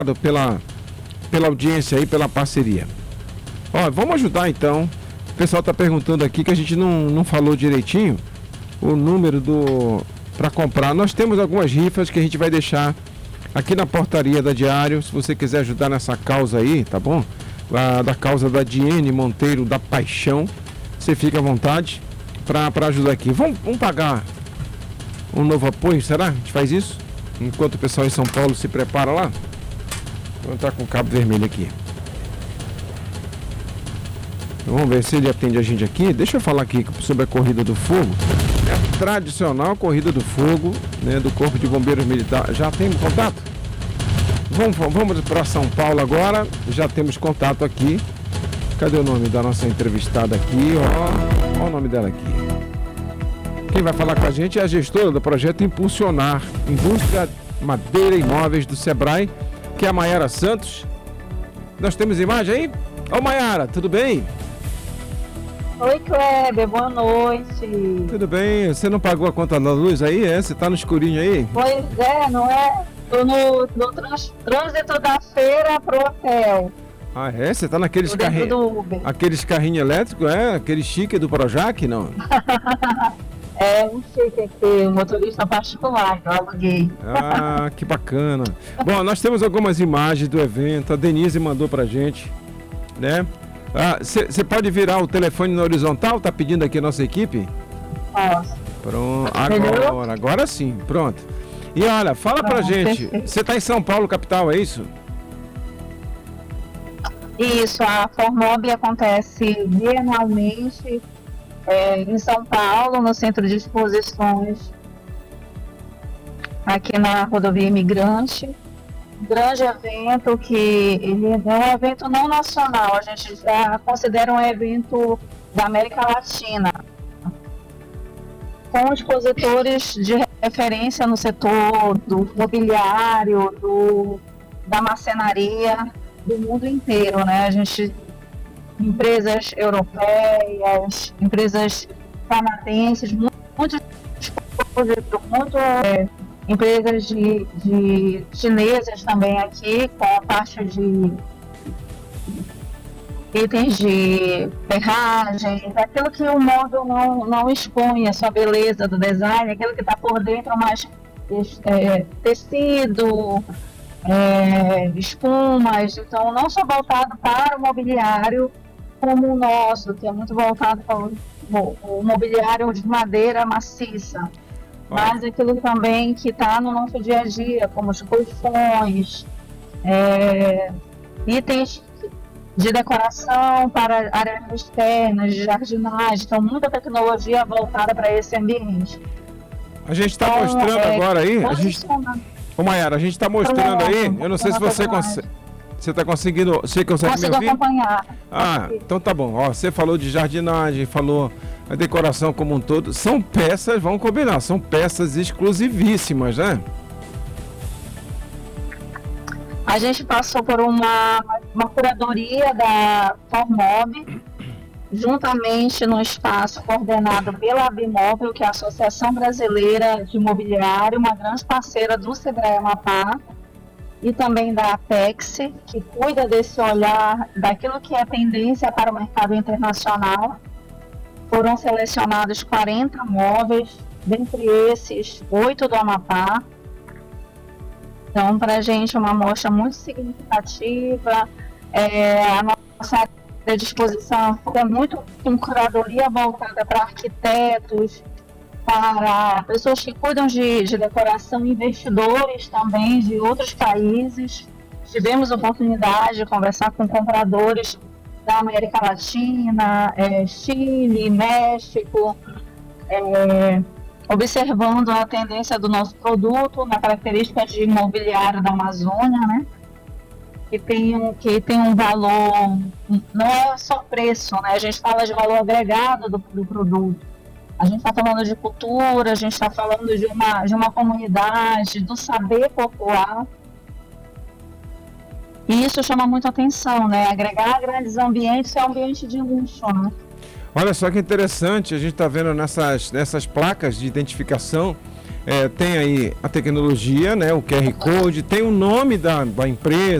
pela audiência aí, pela parceria. Ó, vamos ajudar então. O pessoal está perguntando aqui que a gente não falou direitinho o número para comprar. Nós temos algumas rifas que a gente vai deixar aqui na portaria da Diário. Se você quiser ajudar nessa causa aí, tá bom? Da causa da Diene Monteiro da Paixão, você fica à vontade para ajudar aqui. Vamos pagar um novo apoio, será? A gente faz isso? Enquanto o pessoal em São Paulo se prepara lá. Vou entrar com o cabo vermelho aqui. Vamos ver se ele atende a gente aqui. Deixa eu falar aqui sobre a Corrida do Fogo. É a tradicional Corrida do Fogo, né, do Corpo de Bombeiros Militar. Já tem contato? Vamos para São Paulo agora. Já temos contato aqui. Cadê o nome da nossa entrevistada aqui? Ó o nome dela aqui. Quem vai falar com a gente é a gestora do projeto Impulsionar Indústria Madeira e Móveis do Sebrae, que é a Maiara Santos. Nós temos imagem aí? Ô Maiara, tudo bem? Oi, Kleber, boa noite. Tudo bem? Você não pagou a conta da luz aí, é? Você tá no escurinho aí? Pois é, não é? Tô no trânsito da feira pro hotel. Ah, é? Você tá naqueles carrinhos. Aqueles carrinhos elétricos, é? Aquele chique do Projac, não? É um chique aqui, um motorista particular que eu aluguei. Ah, que bacana. Bom, nós temos algumas imagens do evento, a Denise mandou pra gente, né? Você pode virar o telefone na horizontal? Tá pedindo aqui a nossa equipe? Posso. Pronto, agora sim, pronto. E olha, fala pra gente, você tá em São Paulo, capital, é isso? Isso, a Formob acontece bienalmente em São Paulo, no Centro de Exposições, aqui na Rodovia Imigrante. Grande evento que ele é um evento não nacional, a gente já considera um evento da América Latina, com expositores de referência no setor do mobiliário, da marcenaria, do mundo inteiro, né? A gente, empresas europeias, empresas canadenses, empresas de chinesas também aqui, com a parte de itens de ferragem, aquilo que o móvel não expõe, a sua beleza do design, aquilo que está por dentro, mais tecido, espumas, então não só voltado para o mobiliário como o nosso, que é muito voltado para o mobiliário de madeira maciça, mas aquilo também que está no nosso dia a dia, como os colchões, itens de decoração para áreas externas, de jardinagem, então muita tecnologia voltada para esse ambiente. A gente está mostrando agora aí, Ô Maiara, a gente está mostrando aí, eu não sei se você consegue. Você está conseguindo, você consegue me ouvir? Acompanhar. Ah, então tá bom. Ó, você falou de jardinagem, falou a decoração como um todo. São peças, vamos combinar, são peças exclusivíssimas, né? A gente passou por uma curadoria da Formob, juntamente no espaço coordenado pela Abimóvel, que é a Associação Brasileira de Mobiliário, uma grande parceira do Sebrae Amapá, e também da Apex, que cuida desse olhar daquilo que é tendência para o mercado internacional. Foram selecionados 40 móveis, dentre esses 8 do Amapá. Então, para a gente, uma amostra muito significativa. A nossa área de exposição é muito com curadoria voltada para arquitetos, para pessoas que cuidam de decoração, investidores também de outros países. Tivemos a oportunidade de conversar com compradores da América Latina, Chile, México, observando a tendência do nosso produto, na característica de imobiliário da Amazônia, né? Que tem um valor, não é só preço, né? A gente fala de valor agregado do produto. A gente está falando de cultura, a gente está falando de uma comunidade, do saber popular. E isso chama muito atenção, né? Agregar grandes ambientes é um ambiente de luxo, né? Olha só que interessante, a gente está vendo nessas placas de identificação tem aí a tecnologia, né? O QR Code, tem o nome da empresa.